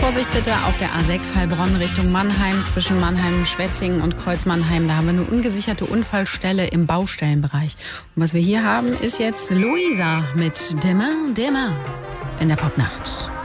Vorsicht bitte auf der A6 Heilbronn Richtung Mannheim, zwischen Mannheim, Schwetzingen und Kreuz Mannheim. Da haben wir eine ungesicherte Unfallstelle im Baustellenbereich. Und was wir hier haben, ist jetzt Luisa mit Dimmer, Dimmer in der Popnacht.